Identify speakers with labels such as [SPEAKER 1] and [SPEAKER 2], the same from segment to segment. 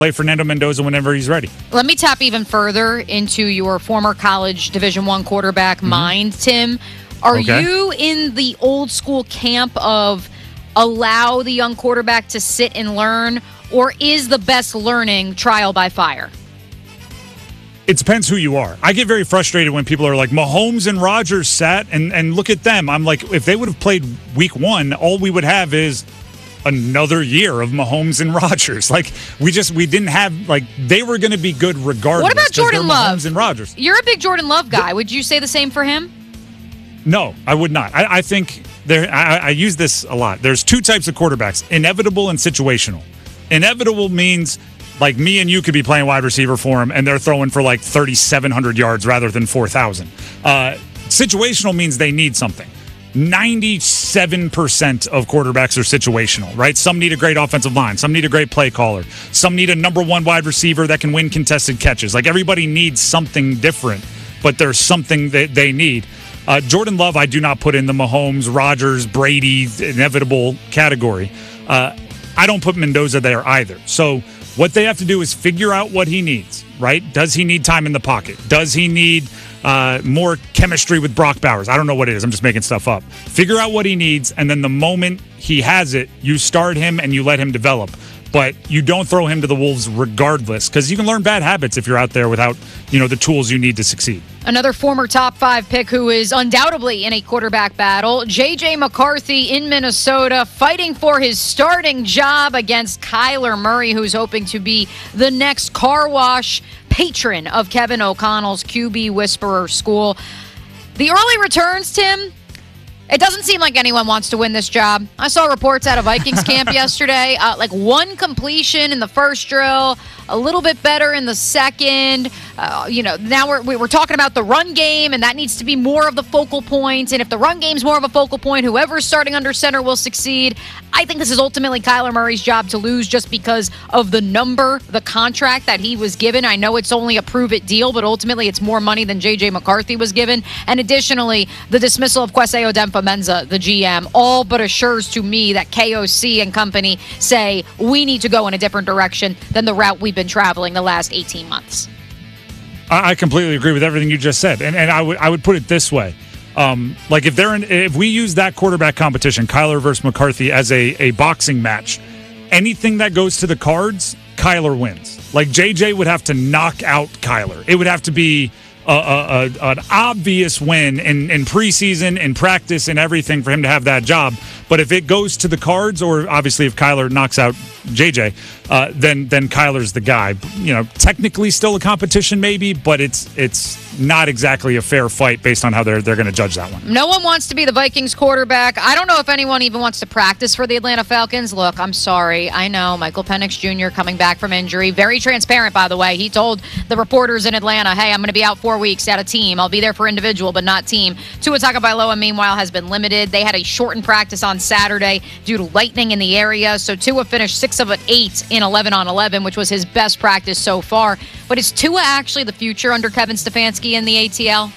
[SPEAKER 1] play Fernando Mendoza whenever he's ready.
[SPEAKER 2] Let me tap even further into your former college Division I quarterback mind, Tim. Are you in the old school camp of allow the young quarterback to sit and learn, or is the best learning trial by fire?
[SPEAKER 1] It depends who you are. I get very frustrated when people are like, Mahomes and Rodgers sat, and look at them. I'm like, if they would have played week one, all we would have is another year of Mahomes and Rodgers. Like, we didn't have, like, they were going to be good regardless.
[SPEAKER 2] What about Jordan Love?
[SPEAKER 1] Mahomes and Rodgers.
[SPEAKER 2] You're a big Jordan Love guy. Would you say the same for him?
[SPEAKER 1] No, I would not. I think I use this a lot. There's two types of quarterbacks, inevitable and situational. Inevitable means like me and you could be playing wide receiver for him, and they're throwing for like 3,700 yards rather than 4,000. Situational means they need something. 97% of quarterbacks are situational, right? Some need a great offensive line. Some need a great play caller. Some need a number one wide receiver that can win contested catches. Like, everybody needs something different, but there's something that they need. Jordan Love, I do not put in the Mahomes, Rodgers, Brady, inevitable category. I don't put Mendoza there either. So what they have to do is figure out what he needs, right? Does he need time in the pocket? Does he need more chemistry with Brock Bowers? I don't know what it is. I'm just making stuff up. Figure out what he needs, and then the moment he has it, you start him and you let him develop. But you don't throw him to the wolves regardless, because you can learn bad habits if you're out there without, the tools you need to succeed.
[SPEAKER 2] Another former top 5 pick who is undoubtedly in a quarterback battle, J.J. McCarthy in Minnesota, fighting for his starting job against Kyler Murray, who's hoping to be the next car wash patron of Kevin O'Connell's QB Whisperer School. The early returns, Tim, it doesn't seem like anyone wants to win this job. I saw reports out of Vikings camp yesterday, like one completion in the first drill, a little bit better in the second. Now we're talking about the run game, and that needs to be more of the focal point. And if the run game's more of a focal point, whoever's starting under center will succeed. I think this is ultimately Kyler Murray's job to lose just because of the contract that he was given. I know it's only a prove-it deal, but ultimately it's more money than J.J. McCarthy was given. And additionally, the dismissal of Kwesi Odemfa-Mensah, the GM, all but assures to me that KOC and company say we need to go in a different direction than the route we've been traveling the last 18 months.
[SPEAKER 1] I completely agree with everything you just said. And I would put it this way. Like if we use that quarterback competition, Kyler versus McCarthy, as a boxing match, anything that goes to the cards, Kyler wins. Like, JJ would have to knock out Kyler. It would have to be an obvious win in preseason, in practice, and everything for him to have that job. But if it goes to the cards, or obviously if Kyler knocks out JJ, then Kyler's the guy. Technically still a competition maybe, but it's not exactly a fair fight based on how they're going to judge that one.
[SPEAKER 2] No one wants to be the Vikings quarterback. I don't know if anyone even wants to practice for the Atlanta Falcons. Look, I'm sorry. I know Michael Penix Jr. coming back from injury. Very transparent, by the way. He told the reporters in Atlanta, hey, I'm going to be out 4 weeks at a team. I'll be there for individual, but not team. Tua Tagovailoa, meanwhile, has been limited. They had a shortened practice on Saturday due to lightning in the area. So Tua finished 6 of 8 in 11-on-11, which was his best practice so far. But is Tua actually the future under Kevin Stefanski in the ATL?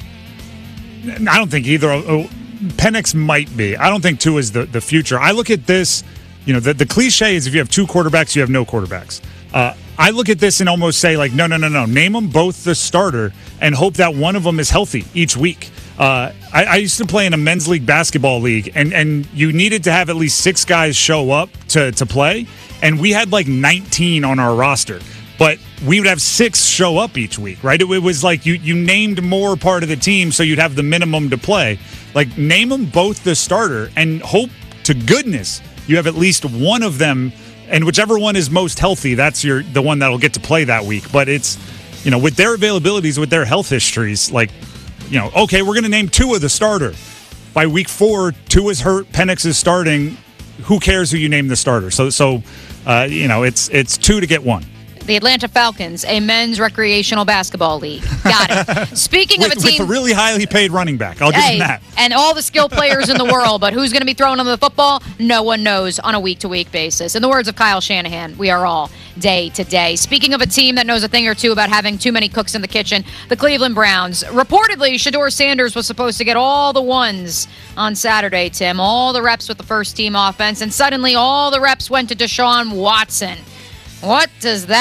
[SPEAKER 1] I don't think either. Penix might be. I don't think Tua is the future. I look at this, the cliche is if you have 2 quarterbacks, you have no quarterbacks. I look at this and almost say, like, no. Name them both the starter and hope that one of them is healthy each week. I used to play in a men's league basketball league, and you needed to have at least 6 guys show up to play, and we had like 19 on our roster. But we would have 6 show up each week, right? It was like you named more part of the team so you'd have the minimum to play. Like, name them both the starter and hope to goodness you have at least one of them, and whichever one is most healthy, that's the one that'll get to play that week. But it's, with their availabilities, with their health histories, like, okay, we're going to name Tua the starter. By week 4, Tua's hurt, Penix is starting. Who cares who you name the starter? So it's 2 to get 1.
[SPEAKER 2] The Atlanta Falcons, a men's recreational basketball league. Got it. Speaking of a team
[SPEAKER 1] with a really highly paid running back, I'll give him that.
[SPEAKER 2] And all the skill players in the world, but who's going to be throwing them the football? No one knows on a week-to-week basis. In the words of Kyle Shanahan, we are all day to day. Speaking of a team that knows a thing or two about having too many cooks in the kitchen, the Cleveland Browns. Reportedly, Shedeur Sanders was supposed to get all the ones on Saturday, Tim, all the reps with the first-team offense, and suddenly all the reps went to Deshaun Watson. What does that